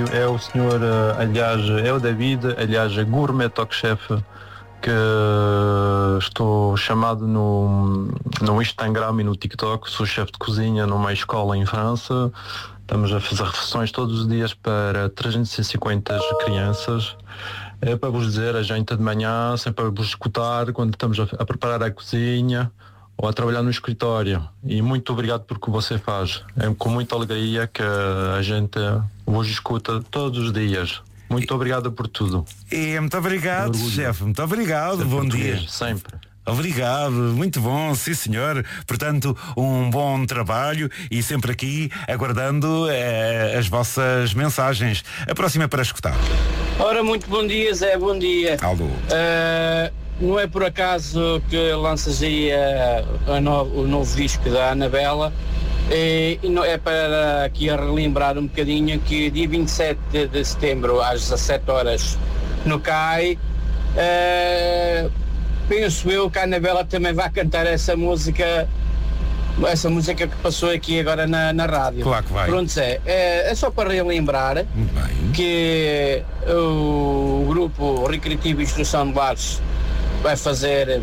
é o senhor, aliás, é o David, aliás, Gourmet Talk Chef, que estou chamado no Instagram e no TikTok. Sou chefe de cozinha numa escola em França. Estamos a fazer refeições todos os dias para 350 crianças. É para vos dizer, a gente de manhã, sempre para vos escutar quando estamos a preparar a cozinha ou a trabalhar no escritório. E muito obrigado por que você faz. É com muita alegria que a gente vos escuta todos os dias. Muito obrigado por tudo. E muito obrigado, chefe. Muito obrigado. Ser bom dia. Sempre. Obrigado, muito bom, sim senhor. Portanto, um bom trabalho e sempre aqui aguardando as vossas mensagens. A próxima é para escutar. Ora, muito bom dia, Zé, bom dia. Alô. Não é por acaso que lanças aí o novo disco da Anabela, e não é para aqui a relembrar um bocadinho que dia 27 de setembro às 17 horas no CAI, penso eu que a Anabela também vai cantar essa música que passou aqui agora na rádio. Claro que vai. Pronto, Zé, é só para relembrar que o grupo Recreativo Instrução de Lares vai fazer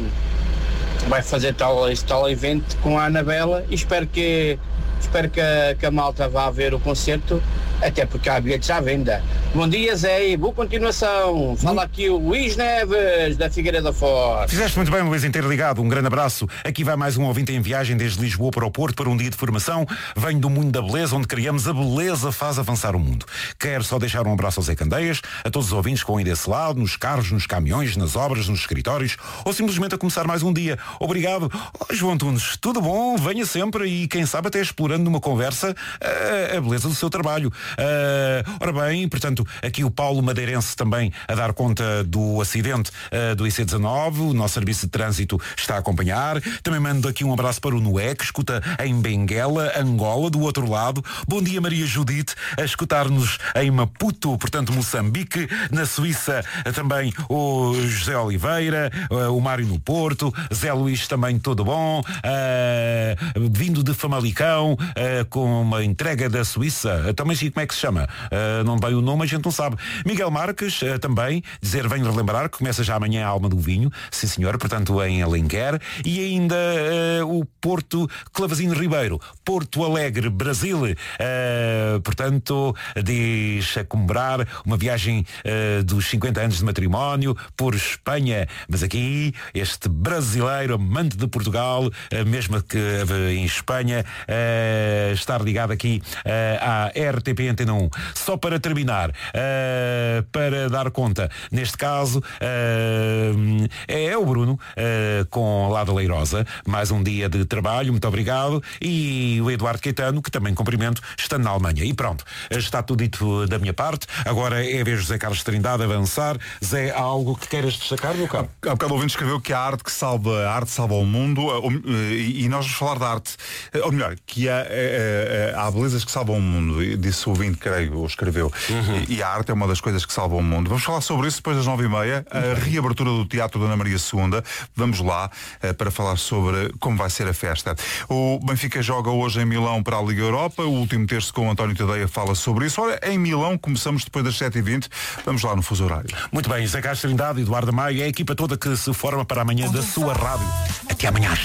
tal evento com a Anabela e espero que a malta vá ver o concerto, até porque há bilhetes à venda. Bom dia, Zé, e boa continuação. Fala aqui o Luís Neves, da Figueira da Foz. Fizeste muito bem, Luís, em ter ligado. Um grande abraço. Aqui vai mais um ouvinte em viagem desde Lisboa para o Porto para um dia de formação. Venho do mundo da beleza, onde criamos a beleza faz avançar o mundo. Quero só deixar um abraço ao Zé Candeias, a todos os ouvintes que vão aí desse lado, nos carros, nos caminhões, nas obras, nos escritórios, ou simplesmente a começar mais um dia. Obrigado. João Antunes, tudo bom? Venha sempre e quem sabe até explorando numa conversa a beleza do seu trabalho. Ora bem, portanto, aqui o Paulo Madeirense também a dar conta do acidente do IC19, o nosso serviço de trânsito está a acompanhar. Também mando aqui um abraço para o Noé, que escuta em Benguela, Angola, do outro lado. Bom dia, Maria Judite, a escutar-nos em Maputo, portanto, Moçambique. Na Suíça também o José Oliveira, o Mário no Porto, Zé Luís também tudo bom, vindo de Famalicão, com uma entrega da Suíça. Também sei como é que se chama, não veio o nome, a gente não sabe. Miguel Marques também dizer, venho relembrar que começa já amanhã a Alma do Vinho, sim senhor, portanto em Alenquer. E ainda o Porto Clavazino Ribeiro, Porto Alegre, Brasil, portanto diz a comemorar uma viagem dos 50 anos de matrimónio por Espanha, mas aqui este brasileiro amante de Portugal, mesmo que em Espanha, estar ligado aqui à RTP Antena 1. Só para terminar, para dar conta, neste caso é o Bruno com Lada Leirosa, mais um dia de trabalho, muito obrigado, e o Eduardo Caetano, que também cumprimento, estando na Alemanha. E pronto, está tudo dito da minha parte. Agora é a vez de José Carlos Trindade avançar. Zé, há algo que queiras destacar, meu caro? Há bocado o ouvinte escreveu que a arte salva o mundo, e nós vamos falar da arte, ou melhor, que há belezas que salvam o mundo, disse o ouvinte, creio, escreveu, e a arte é uma das coisas que salvam o mundo. Vamos falar sobre isso depois das 9h30, a reabertura do Teatro Dona Maria II. Vamos lá para falar sobre como vai ser a festa. O Benfica joga hoje em Milão para a Liga Europa, o último terço com o António Tadeia fala sobre isso. Ora, em Milão começamos depois das 7h20, vamos lá no fuso horário. Muito bem, Zé Carlos Trindade, Eduardo Maio, é a equipa toda que se forma para amanhã da sua rádio. Até amanhã.